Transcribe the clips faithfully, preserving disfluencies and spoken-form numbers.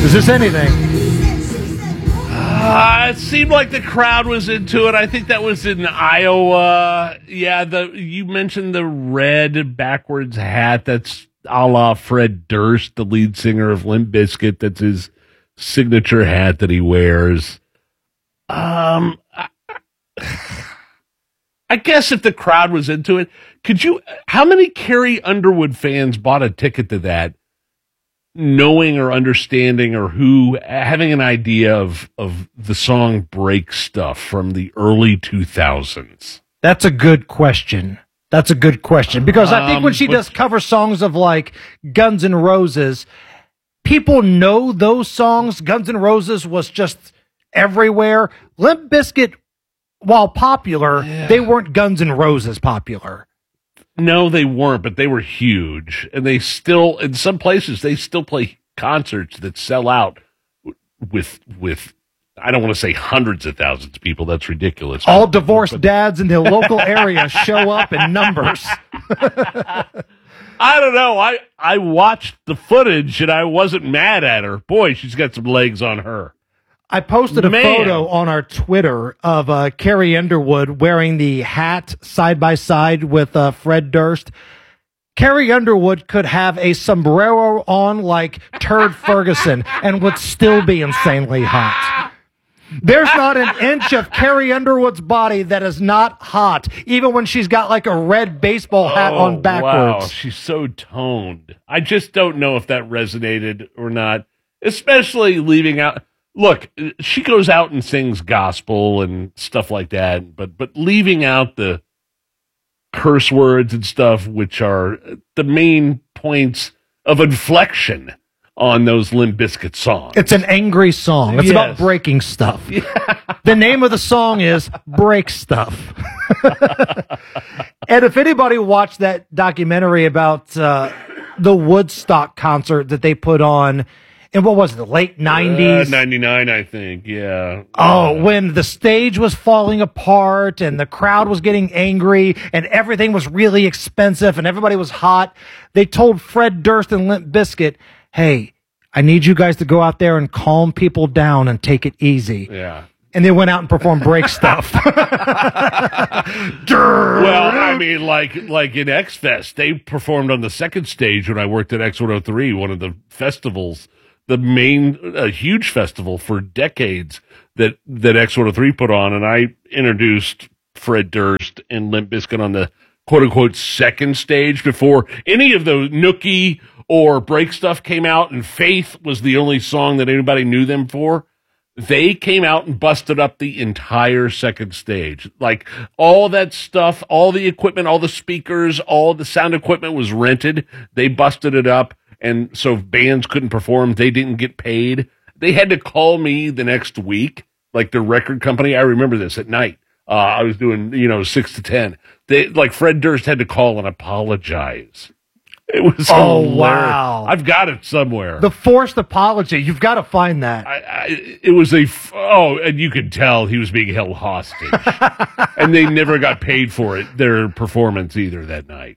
Is this anything? Uh, it seemed like the crowd was into it. I think that was in Iowa. Yeah, the you mentioned the red backwards hat. That's a la Fred Durst, the lead singer of Limp Bizkit. That's his signature hat that he wears. Um, I, I guess if the crowd was into it, could you? How many Carrie Underwood fans bought a ticket to that, knowing or understanding or who having an idea of of the song "Break Stuff" from the early two thousands? That's a good question. That's a good question because I think when she Um, does cover songs of like Guns N' Roses, people know those songs. Guns N' Roses was just everywhere. Limp Bizkit, while popular, Yeah. they weren't Guns N' Roses popular. No, they weren't, but they were huge, and they still, in some places, they still play concerts that sell out with with. I don't want to say hundreds of thousands of people. That's ridiculous. All divorced dads in the local area show up in numbers. I don't know. I I watched the footage and I wasn't mad at her. Boy, she's got some legs on her. I posted a Man. photo on our Twitter of uh, Carrie Underwood wearing the hat side by side with uh, Fred Durst. Carrie Underwood could have a sombrero on like Turd Ferguson and would still be insanely hot. There's not an inch of Carrie Underwood's body that is not hot, even when she's got like a red baseball hat Oh, on backwards. Wow, she's so toned. I just don't know if that resonated or not, especially leaving out. Look, she goes out and sings gospel and stuff like that, but but leaving out the curse words and stuff, which are the main points of inflection on those Limp Bizkit songs. It's an angry song. It's Yes. about breaking stuff. The name of the song is Break Stuff. And if anybody watched that documentary about uh, the Woodstock concert that they put on in, what was it, the late nineties? Uh, ninety-nine, I think, yeah. Oh, when the stage was falling apart and the crowd was getting angry and everything was really expensive and everybody was hot, they told Fred Durst and Limp Bizkit, hey, I need you guys to go out there and calm people down and take it easy. Yeah. And they went out and performed Break Stuff. Well, I mean, like like in X Fest, they performed on the second stage when I worked at X one oh three, one of the festivals, the main, a huge festival for decades that, that X one oh three put on, and I introduced Fred Durst and Limp Bizkit on the quote-unquote second stage before any of the Nookie or Break Stuff came out, and Faith was the only song that anybody knew them for. They came out and busted up the entire second stage. Like, all that stuff, all the equipment, all the speakers, all the sound equipment was rented. They busted it up, and so if bands couldn't perform, they didn't get paid. They had to call me the next week, like the record company. I remember this at night. Uh, I was doing, you know, six to ten. They, like, Fred Durst had to call and apologize. It was Oh, hilarious. wow. I've got it somewhere. The forced apology. You've got to find that. I, I, it was a, f- oh, and you could tell he was being held hostage. And they never got paid for it, their performance either that night.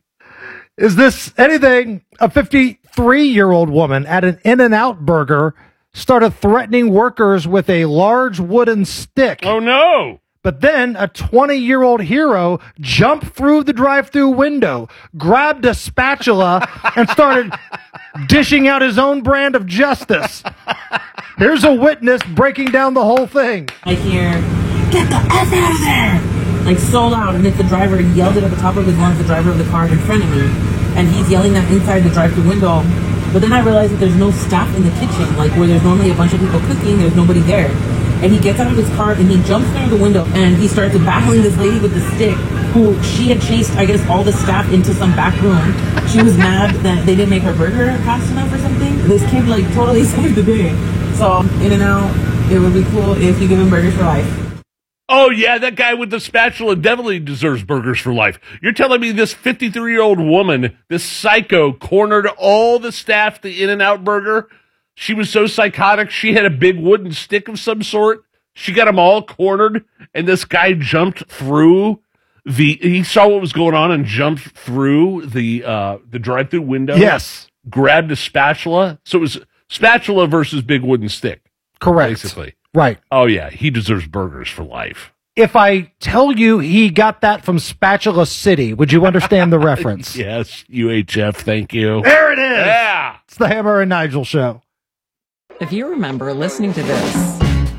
Is this anything? A fifty-three-year-old woman at an In-N-Out Burger started threatening workers with a large wooden stick. Oh, no. But then a twenty-year-old hero jumped through the drive-thru window, grabbed a spatula, and started dishing out his own brand of justice. Here's a witness breaking down the whole thing. I hear, get the F out of there! Like, so loud, and it's the driver yelled it at the top of his lungs, the driver of the car in front of me. And he's yelling that inside the drive-thru window. But then I realized that there's no staff in the kitchen, like where there's normally a bunch of people cooking, there's nobody there. And he gets out of his car and he jumps through the window and he starts battling this lady with the stick who she had chased, I guess, all the staff into some back room. She was mad that they didn't make her burger fast enough or something. This kid, like, totally saved the day. So, In-N-Out, it would be cool if you give him burgers for life. Oh, yeah, that guy with the spatula definitely deserves burgers for life. You're telling me this fifty-three-year-old woman, this psycho, cornered all the staff at the In-N-Out Burger? She was so psychotic, she had a big wooden stick of some sort. She got them all cornered, and this guy jumped through the... He saw what was going on and jumped through the uh, the drive-thru window. Yes. Grabbed a spatula. So it was Spatula versus big wooden stick. Correct. Basically. Right. Oh, yeah. He deserves burgers for life. If I tell you he got that from Spatula City, would you understand the reference? Yes, U H F, thank you. There it is. Yeah. It's the Hammer and Nigel Show. If you remember listening to this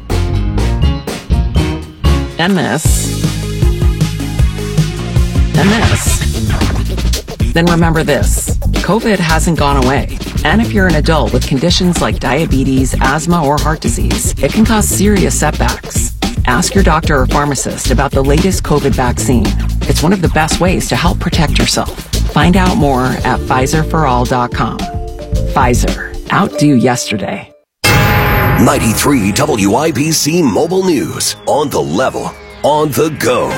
and this and this, then remember this. COVID hasn't gone away. And if you're an adult with conditions like diabetes, asthma, or heart disease, it can cause serious setbacks. Ask your doctor or pharmacist about the latest COVID vaccine. It's one of the best ways to help protect yourself. Find out more at Pfizer for all dot com. Pfizer. Outdo yesterday. ninety-three W I B C Mobile News. On the level. On the go.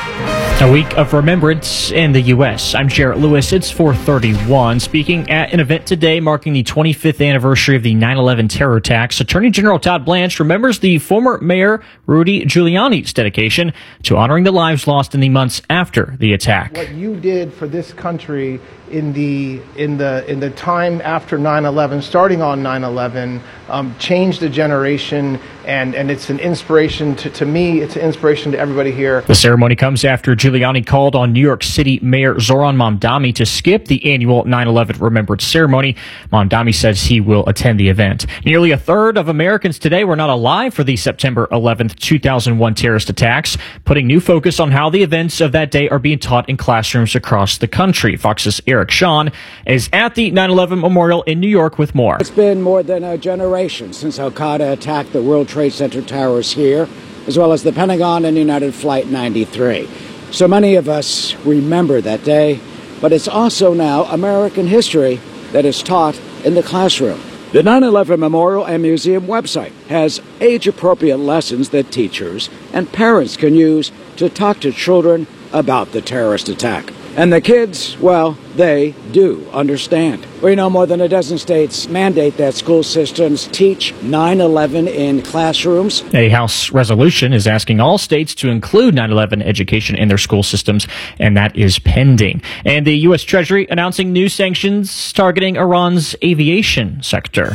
A week of remembrance in the U S I'm Jarrett Lewis. It's four thirty-one. Speaking at an event today marking the twenty-fifth anniversary of the nine eleven terror attacks, Attorney General Todd Blanche remembers the former Mayor Rudy Giuliani's dedication to honoring the lives lost in the months after the attack. What you did for this country in the in the in the time after nine eleven, starting on nine eleven, um, changed a generation, and and it's an inspiration to, to me. It's an inspiration to everybody here. The ceremony comes after Giuliani called on New York City Mayor Zoran Mamdani to skip the annual nine eleven Remembrance ceremony. Mamdani says he will attend the event. Nearly a third of Americans today were not alive for the September eleventh, two thousand one terrorist attacks, putting new focus on how the events of that day are being taught in classrooms across the country. Fox's Eric Sean is at the nine eleven Memorial in New York with more. It's been more than a generation since Al-Qaeda attacked the World Trade Center towers here, as well as the Pentagon and United Flight ninety-three. So many of us remember that day, but it's also now American history that is taught in the classroom. The nine eleven Memorial and Museum website has age-appropriate lessons that teachers and parents can use to talk to children about the terrorist attack. And the kids, well, they do understand. We know more than a dozen states mandate that school systems teach nine eleven in classrooms. A House resolution is asking all states to include nine eleven education in their school systems, and that is pending. And the U S Treasury announcing new sanctions targeting Iran's aviation sector.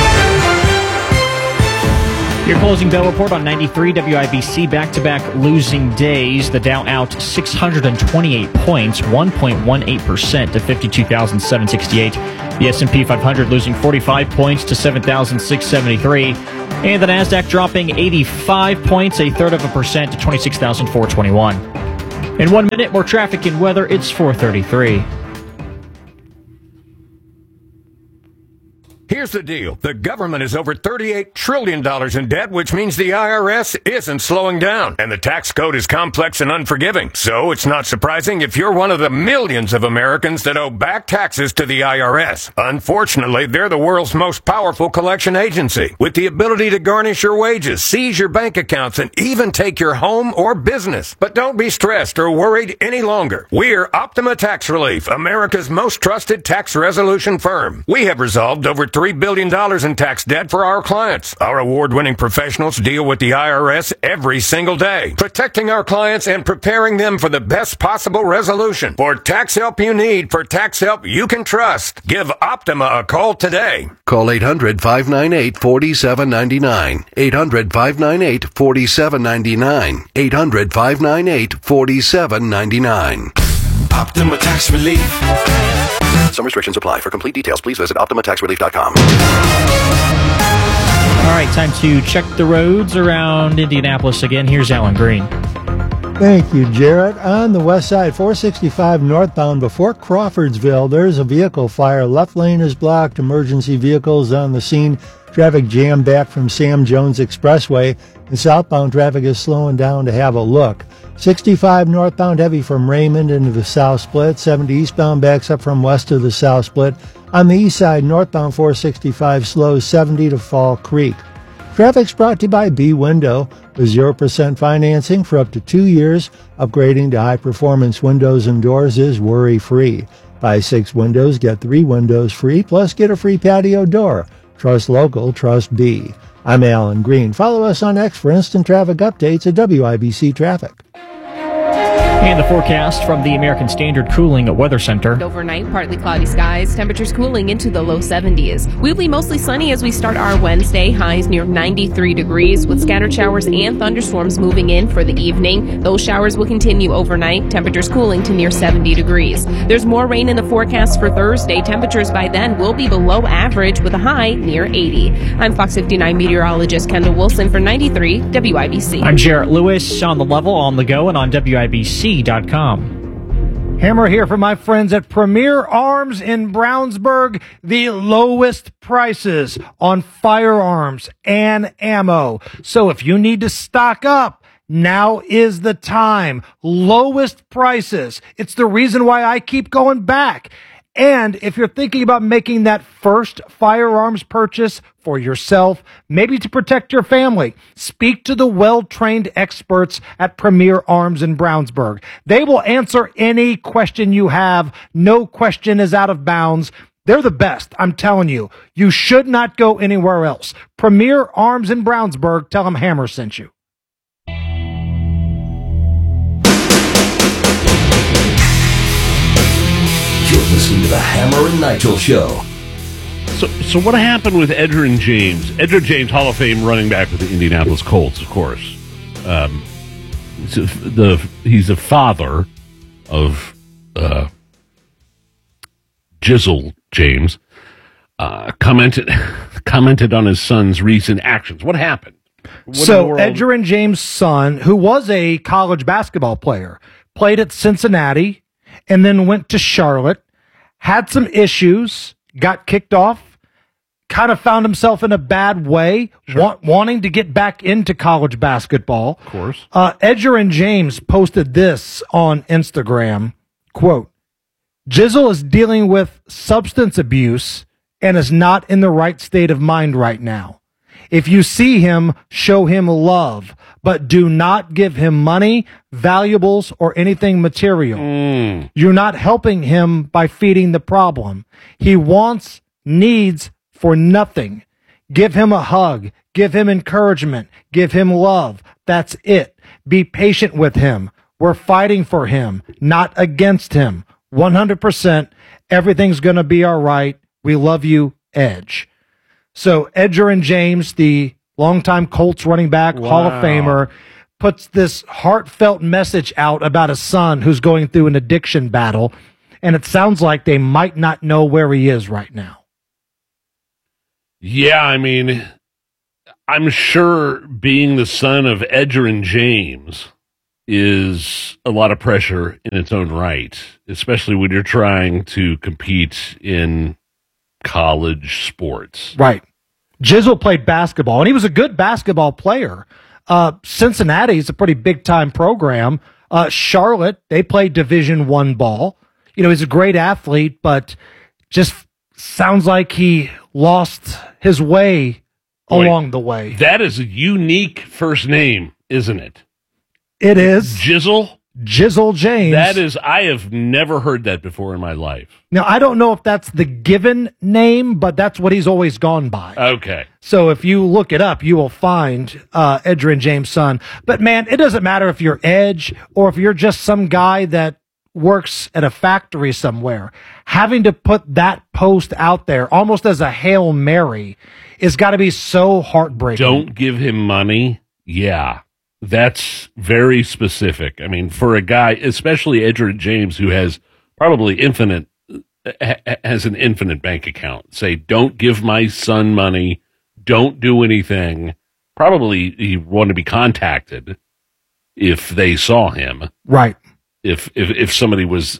Your closing bell report on ninety-three W I B C. Back-to-back losing days. The Dow out six hundred twenty-eight points, one point one eight percent to fifty-two thousand seven hundred sixty-eight. The S and P five hundred losing forty-five points to seven thousand six hundred seventy-three. And the Nasdaq dropping eighty-five points, a third of a percent to twenty-six thousand four hundred twenty-one. In one minute, more traffic and weather. It's four thirty-three. Here's the deal. The government is over thirty-eight trillion dollars in debt, which means the I R S isn't slowing down. And the tax code is complex and unforgiving. So it's not surprising if you're one of the millions of Americans that owe back taxes to the I R S. Unfortunately, they're the world's most powerful collection agency, with the ability to garnish your wages, seize your bank accounts, and even take your home or business. But don't be stressed or worried any longer. We're Optima Tax Relief, America's most trusted tax resolution firm. We have resolved over three billion dollars in tax debt for our clients. Our award-winning professionals deal with the I R S every single day, protecting our clients and preparing them for the best possible resolution. For tax help you need, for tax help you can trust, give Optima a call today. Call eight hundred, five nine eight, four seven nine nine. eight hundred, five nine eight, four seven nine nine. eight hundred, five nine eight, four seven nine nine. Optima Tax Relief. Some restrictions apply. For complete details, please visit optima tax relief dot com. All right, time to check the roads around Indianapolis again. Here's Alan Green. Thank you, Jarrett. On the west side, four sixty-five northbound before Crawfordsville, there's a vehicle fire. Left lane is blocked. Emergency vehicles on the scene. Traffic jammed back from Sam Jones Expressway. And southbound traffic is slowing down to have a look. sixty-five northbound heavy from Raymond into the South Split. seventy eastbound backs up from west of the South Split. On the east side, northbound four sixty-five slows seventy to Fall Creek. Traffic's brought to you by B-Window with zero percent financing for up to two years. Upgrading to high-performance windows and doors is worry-free. Buy six windows, get three windows free, plus get a free patio door. Trust local, trust B. I'm Alan Green. Follow us on X for instant traffic updates at W I B C Traffic. And the forecast from the American Standard Cooling Weather Center. Overnight, partly cloudy skies, temperatures cooling into the low seventies. We'll be mostly sunny as we start our Wednesday, highs near ninety-three degrees, with scattered showers and thunderstorms moving in for the evening. Those showers will continue overnight, temperatures cooling to near seventy degrees. There's more rain in the forecast for Thursday. Temperatures by then will be below average with a high near eighty. I'm Fox fifty-nine meteorologist Kendall Wilson for ninety-three W I B C. I'm Jarrett Lewis on the level, on the go, and on W I B C dot com. Hammer here for my friends at Premier Arms in Brownsburg. The lowest prices on firearms and ammo. So if you need to stock up, now is the time. Lowest prices. It's the reason why I keep going back. And if you're thinking about making that first firearms purchase for yourself, maybe to protect your family, speak to the well-trained experts at Premier Arms in Brownsburg. They will answer any question you have. No question is out of bounds. They're the best. I'm telling you, you should not go anywhere else. Premier Arms in Brownsburg. Tell them Hammer sent you. You're listening to the Hammer and Nigel Show. So, so what happened with Edgerrin James? Edgerrin James, Hall of Fame running back with the Indianapolis Colts, of course. Um, so the he's a father of uh, Jizzle James. Uh, commented commented on his son's recent actions. What happened? What so Edgerrin James' son, who was a college basketball player, played at Cincinnati and then went to Charlotte, had some issues, got kicked off, kind of found himself in a bad way, sure. wa- wanting to get back into college basketball. Of course. Uh, Edgerrin James posted this on Instagram, quote, Jizzle is dealing with substance abuse and is not in the right state of mind right now. If you see him, show him love, but do not give him money, valuables, or anything material. Mm. You're not helping him by feeding the problem. He wants, needs for nothing. Give him a hug. Give him encouragement. Give him love. That's it. Be patient with him. We're fighting for him, not against him. one hundred percent. Everything's going to be all right. We love you, Edge. So Edgerrin James, the longtime Colts running back, wow. Hall of Famer, puts this heartfelt message out about a son who's going through an addiction battle, and it sounds like they might not know where he is right now. Yeah, I mean, I'm sure being the son of Edgerrin James is a lot of pressure in its own right, especially when you're trying to compete in college sports. Right. Jizzle played basketball, and he was a good basketball player. Uh, Cincinnati is a pretty big-time program. Uh, Charlotte, they play Division One ball. You know, he's a great athlete, but just sounds like he lost his way Boy, along the way. That is a unique first name, isn't it? It is. Jizzle? Jizzle James. That is, I have never heard that before in my life. Now, I don't know if that's the given name, but that's what he's always gone by. Okay. So if you look it up, you will find uh, Edgerrin James' son. But, man, it doesn't matter if you're Edge or if you're just some guy that works at a factory somewhere. Having to put that post out there almost as a Hail Mary is got to be so heartbreaking. Don't give him money. Yeah. That's very specific. I mean, for a guy, especially Edgerrin James, who has probably infinite, has an infinite bank account, say, don't give my son money, don't do anything. Probably he want to be contacted if they saw him. Right. If if if somebody was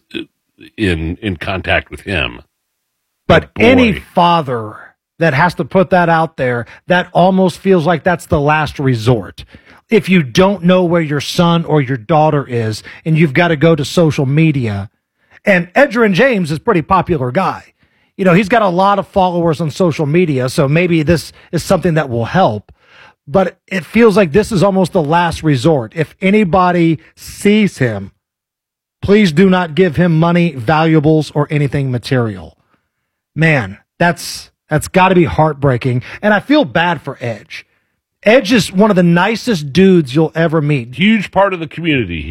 in in contact with him. But any father that has to put that out there, that almost feels like that's the last resort. If you don't know where your son or your daughter is and you've got to go to social media, and Edgerrin James is a pretty popular guy. You know, he's got a lot of followers on social media, so maybe this is something that will help. But it feels like this is almost the last resort. If anybody sees him, please do not give him money, valuables, or anything material. Man, that's that's got to be heartbreaking. And I feel bad for Edge. Edge is one of the nicest dudes you'll ever meet. Huge part of the community here.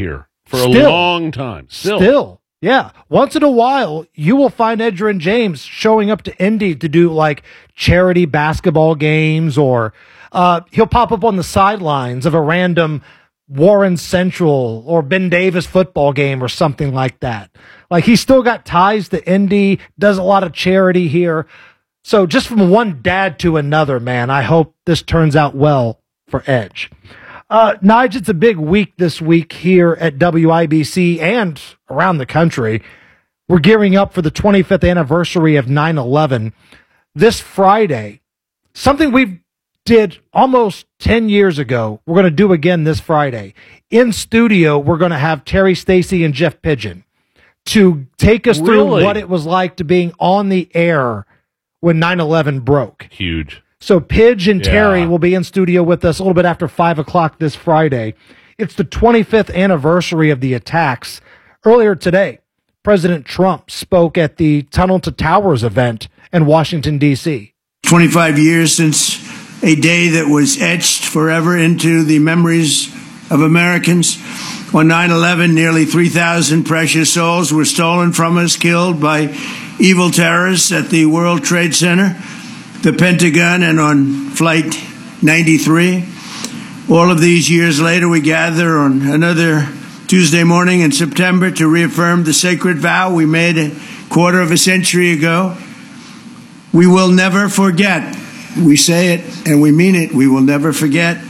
for Still. a long time. Still. Still. Yeah. Once in a while, you will find Edgerrin James showing up to Indy to do like charity basketball games, or uh, he'll pop up on the sidelines of a random Warren Central or Ben Davis football game or something like that. Like, he's still got ties to Indy, does a lot of charity here. So just from one dad to another, man, I hope this turns out well for Edge. Uh, Nige, it's a big week this week here at W I B C and around the country. We're gearing up for the twenty-fifth anniversary of nine eleven. This Friday, something we did almost ten years ago, we're going to do again this Friday. In studio, we're going to have Terry Stacy and Jeff Pigeon to take us through Really? what it was like to being on the air when nine eleven broke. Huge. So Pidge and Yeah. Terry will be in studio with us a little bit after five o'clock this Friday. It's the twenty-fifth anniversary of the attacks. Earlier today, President Trump spoke at the Tunnel to Towers event in Washington, D C twenty-five years since a day that was etched forever into the memories of Americans. On nine eleven, nearly three thousand precious souls were stolen from us, killed by evil terrorists at the World Trade Center, the Pentagon, and on Flight ninety-three. All of these years later, we gather on another Tuesday morning in September to reaffirm the sacred vow we made a quarter of a century ago. We will never forget. We say it and we mean it. We will never forget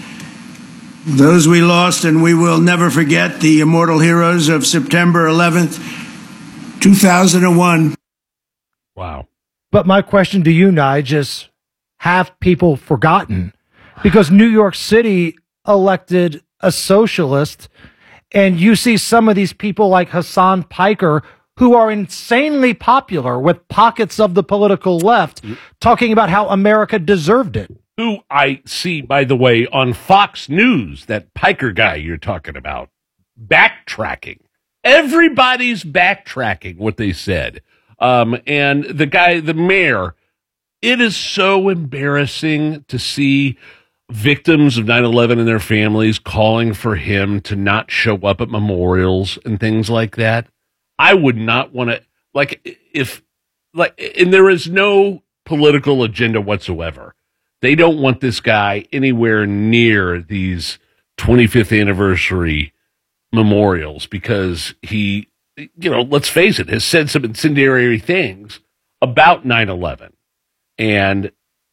those we lost, and we will never forget the immortal heroes of September eleventh, two thousand one. Wow. But my question to you, Nige, is, have people forgotten? Because New York City elected a socialist, and you see some of these people like Hassan Piker, who are insanely popular with pockets of the political left, talking about how America deserved it. Who I see, by the way, on Fox News, that Piker guy you're talking about, backtracking. Everybody's backtracking what they said. Um, and the guy, the mayor, it is so embarrassing to see victims of nine eleven and their families calling for him to not show up at memorials and things like that. I would not want to, like, if, like, and there is no political agenda whatsoever. They don't want this guy anywhere near these twenty-fifth anniversary memorials because he, you know, let's face it, has said some incendiary things about nine eleven. And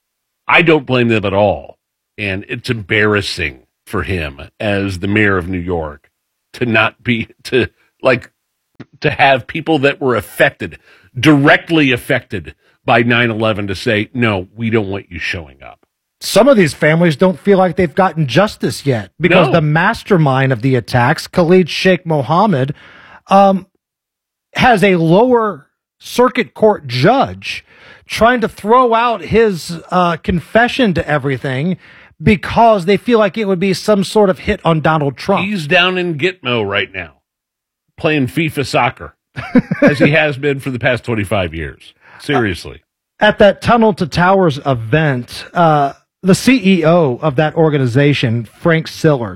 I don't blame them at all. And it's embarrassing for him as the mayor of New York to not be, to like, to have people that were affected, directly affected by nine eleven to say, no, we don't want you showing up. Some of these families don't feel like they've gotten justice yet because No. the mastermind of the attacks, Khalid Sheikh Mohammed, um, has a lower circuit court judge trying to throw out his uh, confession to everything because they feel like it would be some sort of hit on Donald Trump. He's down in Gitmo right now playing FIFA soccer as he has been for the past twenty-five years. Seriously. At that Tunnel to Towers event, uh, the C E O of that organization, Frank Siller,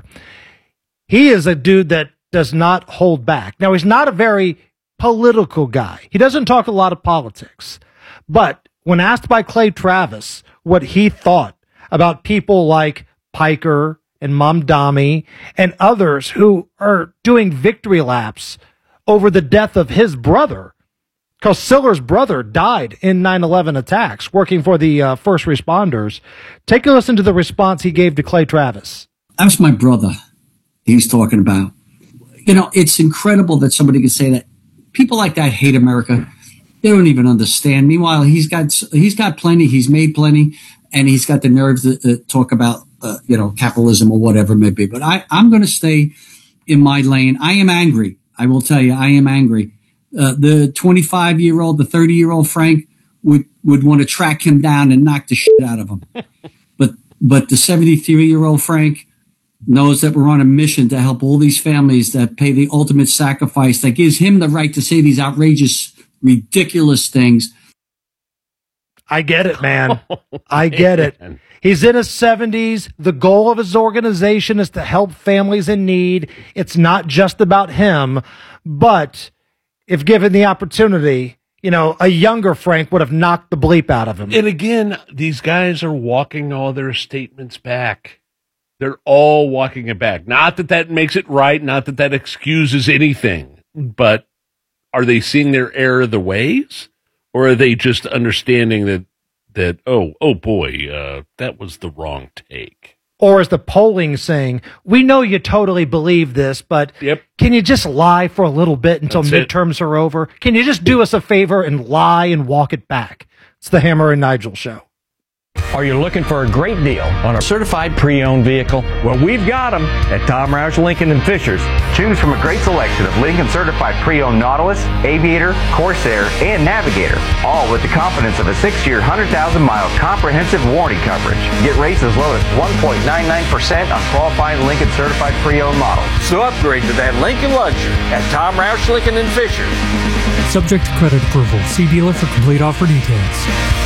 he is a dude that does not hold back. Now, he's not a very political guy. He doesn't talk a lot of politics. But when asked by Clay Travis what he thought about people like Piker and Mamdani and others who are doing victory laps over the death of his brother, because Siller's brother died in nine eleven attacks working for the uh, first responders. Take a listen to the response he gave to Clay Travis. That's my brother he's talking about. You know, it's incredible that somebody can say that. People like that hate America. They don't even understand. Meanwhile, he's got he's got plenty. He's made plenty, and he's got the nerve to uh, talk about uh, you know capitalism or whatever it may be. But I, I'm going to stay in my lane. I am angry. I will tell you, I am angry. Uh, the twenty-five-year-old, the thirty-year-old Frank would, would want to track him down and knock the shit out of him. but but the seventy-three-year-old Frank knows that we're on a mission to help all these families that pay the ultimate sacrifice that gives him the right to say these outrageous, ridiculous things. I get it, man. I get it. He's in his seventies. The goal of his organization is to help families in need. It's not just about him, but if given the opportunity, you know, a younger Frank would have knocked the bleep out of him. And again, these guys are walking all their statements back. They're all walking it back. Not that that makes it right, not that that excuses anything, but are they seeing their error of the ways? Or are they just understanding that, that oh, oh boy, uh, that was the wrong take? Or is the polling saying, we know you totally believe this, but yep. can you just lie for a little bit until That's midterms it. are over? Can you just do us a favor and lie and walk it back? It's the Hammer and Nigel Show. Are you looking for a great deal on a certified pre-owned vehicle? Well, we've got them at Tom Roush Lincoln and Fishers. Choose from a great selection of Lincoln certified pre-owned Nautilus, Aviator, Corsair, and Navigator, all with the confidence of a six-year, one hundred thousand mile comprehensive warranty coverage. Get rates as low as one point nine nine percent on qualifying Lincoln certified pre-owned models. So upgrade to that Lincoln luxury at Tom Roush Lincoln and Fishers. Subject to credit approval. See dealer for complete offer details.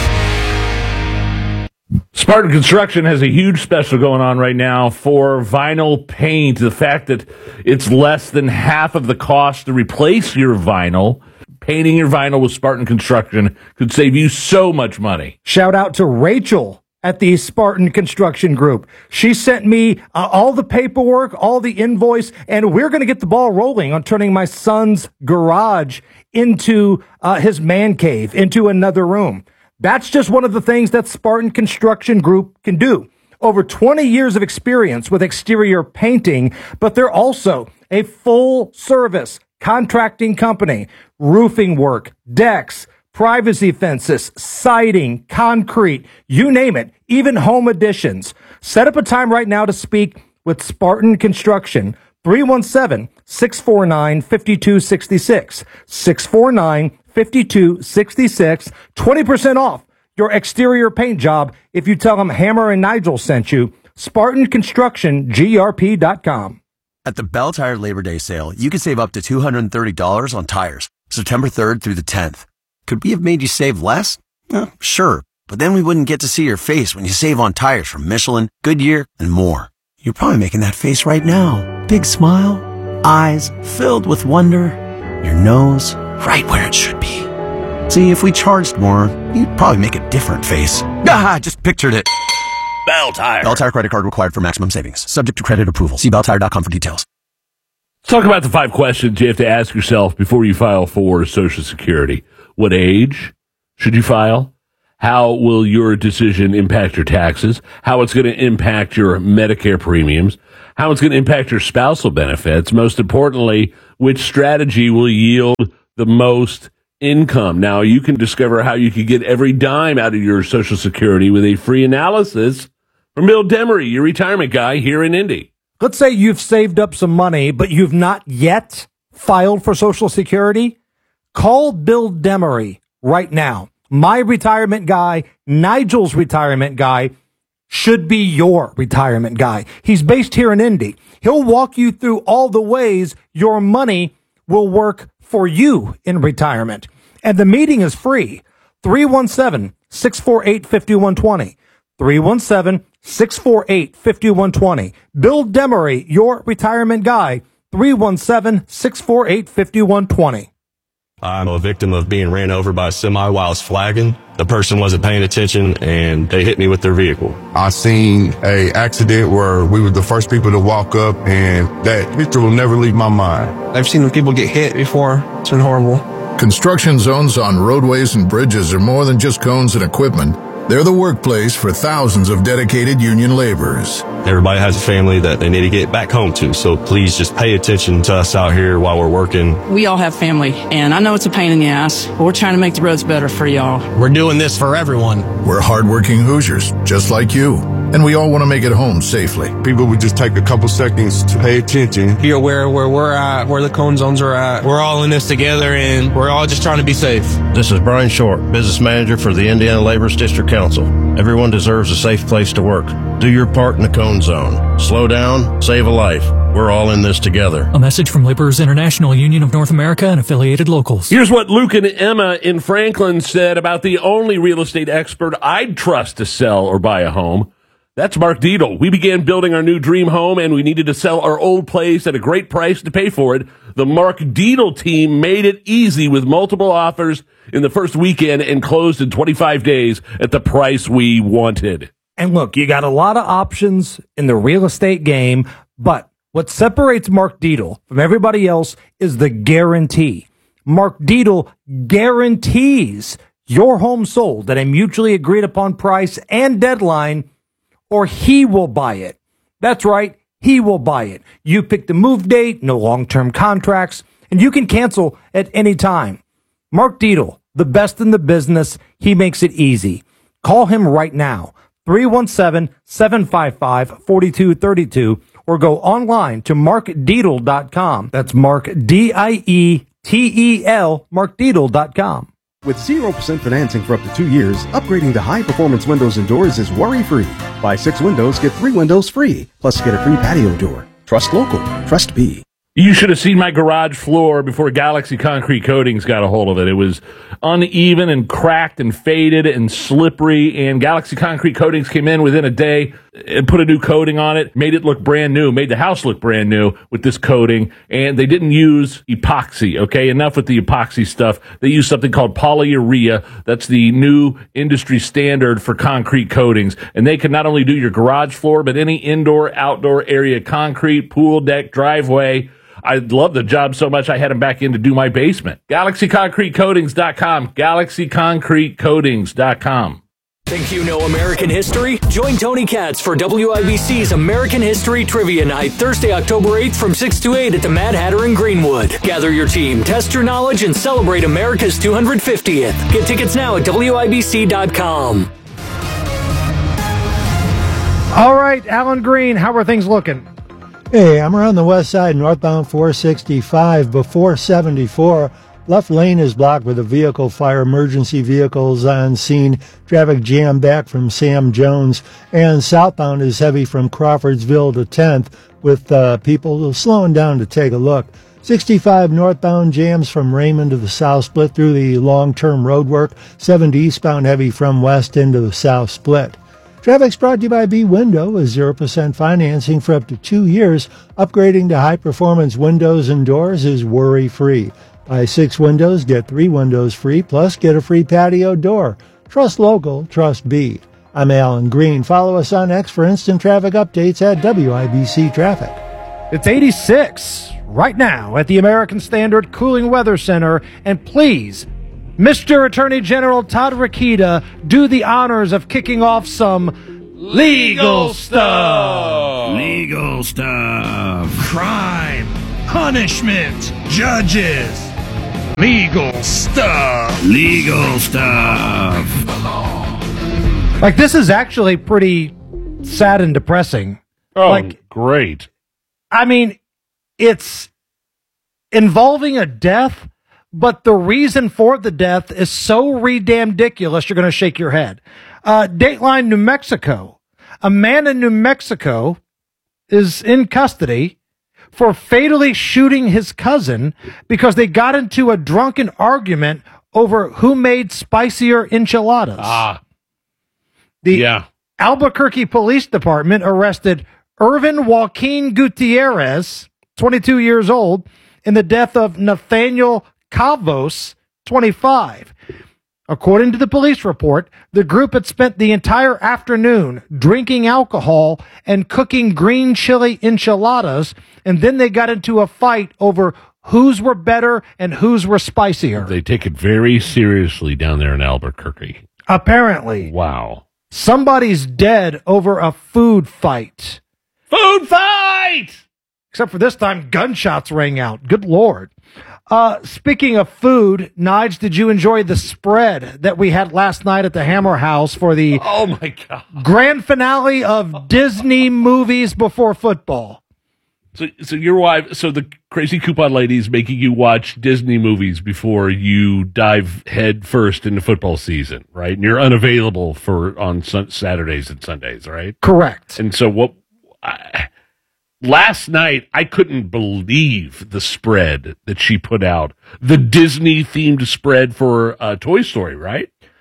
Spartan Construction has a huge special going on right now for vinyl paint. The fact that it's less than half of the cost to replace your vinyl, painting your vinyl with Spartan Construction could save you so much money. Shout out to Rachel at the Spartan Construction Group. She sent me uh, all the paperwork, all the invoice, and we're going to get the ball rolling on turning my son's garage into uh, his man cave, into another room. That's just one of the things that Spartan Construction Group can do. Over twenty years of experience with exterior painting, but they're also a full-service contracting company. Roofing work, decks, privacy fences, siding, concrete, you name it, even home additions. Set up a time right now to speak with Spartan Construction. three one seven, six four nine, five two six six. six four nine, five two six six. twenty percent off your exterior paint job if you tell them Hammer and Nigel sent you. Spartan Construction G R P dot com. At the Bell Tire Labor Day sale, you can save up to two hundred thirty dollars on tires, September third through the tenth. Could we have made you save less? Eh, sure, but then we wouldn't get to see your face when you save on tires from Michelin, Goodyear, and more. You're probably making that face right now. Big smile, eyes filled with wonder, your nose right where it should be. See, if we charged more, you'd probably make a different face. Ah, I just pictured it. Bell Tire. Bell Tire credit card required for maximum savings. Subject to credit approval. See bell tire dot com for details. Let's talk about the five questions you have to ask yourself before you file for Social Security. What age should you file? How will your decision impact your taxes? How it's going to impact your Medicare premiums? How it's going to impact your spousal benefits? Most importantly, which strategy will yield the most income? Now, you can discover how you can get every dime out of your Social Security with a free analysis from Bill Demery, your retirement guy here in Indy. Let's say you've saved up some money, but you've not yet filed for Social Security. Call Bill Demery right now. My retirement guy, Nigel's retirement guy, should be your retirement guy. He's based here in Indy. He'll walk you through all the ways your money will work for you in retirement. And the meeting is free. three one seven, six four eight, five one two zero. three one seven, six four eight, five one two zero. Bill Demery, your retirement guy. three one seven, six four eight, five one two zero. I'm a victim of being ran over by a semi while I was flagging. The person wasn't paying attention and they hit me with their vehicle. I seen a accident where we were the first people to walk up, and that picture will never leave my mind. I've seen people get hit before. It's been horrible. Construction zones on roadways and bridges are more than just cones and equipment. They're the workplace for thousands of dedicated union laborers. Everybody has a family that they need to get back home to, so please just pay attention to us out here while we're working. We all have family, and I know it's a pain in the ass, but we're trying to make the roads better for y'all. We're doing this for everyone. We're hardworking Hoosiers, just like you, and we all want to make it home safely. People would just take a couple seconds to pay attention. Be aware of where we're at, where the cone zones are at. We're all in this together, and we're all just trying to be safe. This is Brian Short, Business Manager for the Indiana Laborers District Council. Everyone deserves a safe place to work. Do your part in the cone zone. Slow down, save a life. We're all in this together. A message from Laborers International Union of North America and affiliated locals. Here's what Luke and Emma in Franklin said about the only real estate expert I'd trust to sell or buy a home. That's Mark Dietel. We began building our new dream home, and we needed to sell our old place at a great price to pay for it. The Mark Dietel team made it easy with multiple offers in the first weekend and closed in twenty-five days at the price we wanted. And look, you got a lot of options in the real estate game, but what separates Mark Dietel from everybody else is the guarantee. Mark Dietel guarantees your home sold at a mutually agreed upon price and deadline, or he will buy it. That's right, he will buy it. You pick the move date, no long-term contracts, and you can cancel at any time. Mark Dietel, the best in the business, he makes it easy. Call him right now, three one seven, seven five five, four two three two, or go online to mark dietel dot com. That's Mark, D I E T E L, mark dietel dot com. With zero percent financing for up to two years, upgrading to high-performance windows and doors is worry-free. Buy six windows, get three windows free. Plus, get a free patio door. Trust local. Trust B. You should have seen my garage floor before Galaxy Concrete Coatings got a hold of it. It was uneven and cracked and faded and slippery, and Galaxy Concrete Coatings came in within a day and put a new coating on it, made it look brand new, made the house look brand new with this coating, and they didn't use epoxy, okay? Enough with the epoxy stuff. They used something called polyurea. That's the new industry standard for concrete coatings, and they can not only do your garage floor, but any indoor, outdoor area concrete, pool deck, driveway. I love the job so much I had him back in to do my basement. Galaxy Concrete Coatings dot com. Galaxy Concrete Coatings dot com. Think you know American history? Join Tony Katz for W I B C's American History Trivia Night, Thursday, October eighth from six to eight at the Mad Hatter in Greenwood. Gather your team, test your knowledge, and celebrate America's two hundred fiftieth. Get tickets now at W I B C dot com. All right, Alan Green, how are things looking? Hey, I'm around the west side, northbound four sixty-five before seventy-four. Left lane is blocked with a vehicle fire. Emergency vehicles on scene. Traffic jam back from Sam Jones. And southbound is heavy from Crawfordsville to tenth with uh, people slowing down to take a look. sixty-five northbound jams from Raymond to the south split through the long-term road work. seventy eastbound heavy from west into the south split. Traffic's brought to you by B-Window with zero percent financing for up to two years. Upgrading to high-performance windows and doors is worry-free. Buy six windows, get three windows free, plus get a free patio door. Trust local, trust B. I'm Alan Green. Follow us on X for instant traffic updates at W I B C Traffic. It's eighty-six right now at the American Standard Cooling Weather Center, and please, Mister Attorney General Todd Rokita, do the honors of kicking off some legal stuff. Legal stuff. Crime. Punishment. Judges. Legal stuff. Legal stuff. Like, this is actually pretty sad and depressing. Oh, like, great. I mean, it's involving a death, but the reason for the death is so re-damn-diculous, you're going to shake your head. Uh, Dateline, New Mexico. A man in New Mexico is in custody for fatally shooting his cousin because they got into a drunken argument over who made spicier enchiladas. Ah. The yeah. Albuquerque Police Department arrested Irvin Joaquin Gutierrez, twenty-two years old, in the death of Nathaniel Cavos, twenty-five. According to the police report, the group had spent the entire afternoon drinking alcohol and cooking green chili enchiladas, and then they got into a fight over whose were better and whose were spicier. They take it very seriously down there in Albuquerque. Apparently. Wow. Somebody's dead over a food fight. Food fight! Except for this time, gunshots rang out. Good Lord. Uh, speaking of food, Nige, did you enjoy the spread that we had last night at the Hammer House for the oh my God. grand finale of Disney movies before football? So, so your wife, so the crazy coupon lady is making you watch Disney movies before you dive head first into football season, right? And you're unavailable for on sun, Saturdays and Sundays, right? Correct. And so what? I, Last night, I couldn't believe the spread that she put out. The Disney-themed spread for uh, Toy Story, right?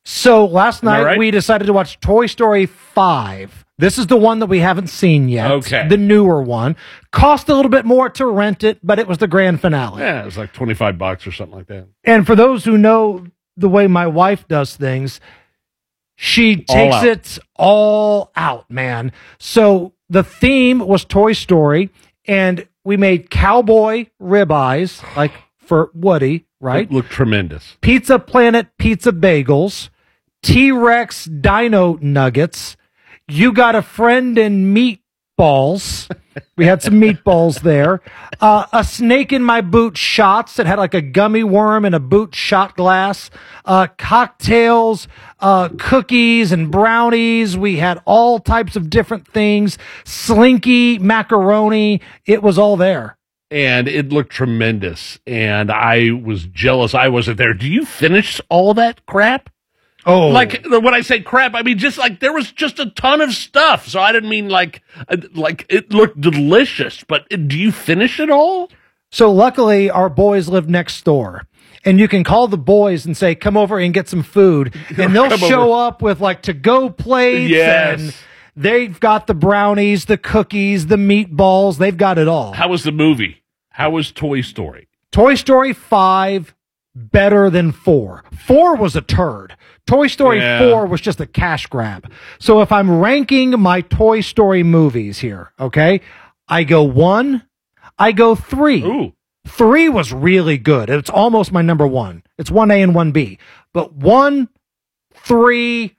So last Am I night right? we decided to watch Toy Story five. This is the one that we haven't seen yet. Okay. The newer one. Cost a little bit more to rent it, but it was the grand finale. Yeah, it was like twenty-five bucks or something like that. And for those who know the way my wife does things, she All takes out. it all out, man. So the theme was Toy Story, and we made cowboy ribeyes, like for Woody, right? It looked tremendous. Pizza Planet pizza bagels, T-Rex dino nuggets. You got a friend in meatballs. We had some meatballs there. Uh, a snake in my boot shots that had like a gummy worm and a boot shot glass. Uh, cocktails, uh, cookies and brownies. We had all types of different things. Slinky, macaroni. It was all there. And it looked tremendous. And I was jealous I wasn't there. Do you finish all that crap? Oh, like when I say crap, I mean just like there was just a ton of stuff. So I didn't mean like uh, like it looked delicious. But do you finish it all? So luckily, our boys live next door, and you can call the boys and say, "Come over and get some food," and they'll Come show over. up with like to-go plates. Yes. And they've got the brownies, the cookies, the meatballs. They've got it all. How was the movie? How was Toy Story? Toy Story five better than four. Four was a turd. Toy Story Yeah. four was just a cash grab. So if I'm ranking my Toy Story movies here, okay, I go one, I go three. Ooh. Three was really good. It's almost my number one. It's one A and one B. But one, three,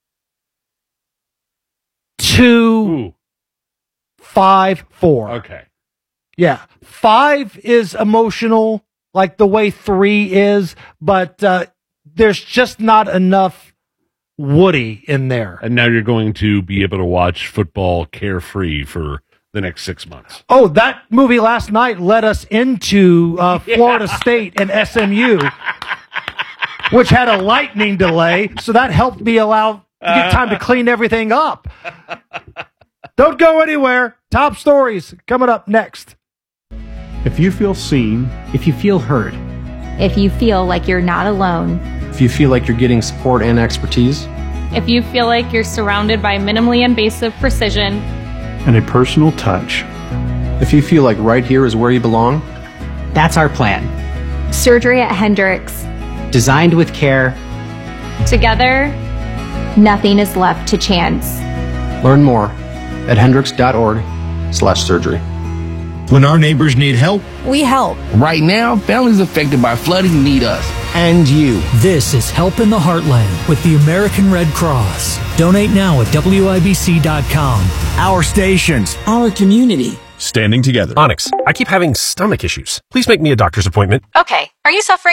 two, Ooh. five, four. Okay. Yeah. Five is emotional, like the way three is, but uh, there's just not enough Woody in there. And now you're going to be able to watch football carefree for the next six months. Oh, that movie last night led us into uh, Florida State and S M U, which had a lightning delay, so that helped me allow get time to clean everything up. Don't go anywhere. Top stories coming up next. If you feel seen, if you feel heard, if you feel like you're not alone, if you feel like you're getting support and expertise, if you feel like you're surrounded by minimally invasive precision and a personal touch, if you feel like right here is where you belong, that's our plan. Surgery at Hendricks. Designed with care. Together, nothing is left to chance. Learn more at hendricks.org slash surgery. When our neighbors need help, we help. Right now, families affected by flooding need us. And you. This is Help in the Heartland with the American Red Cross. Donate now at W I B C dot com. our stations, Our community. Standing together. Onyx, I keep having stomach issues. Please make me a doctor's appointment. Okay, are you suffering